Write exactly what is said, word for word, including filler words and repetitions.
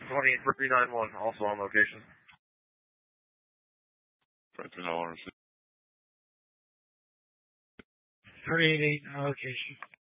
twenty-eight three nine one, also on location. Right to know. thirty-eight eight on location.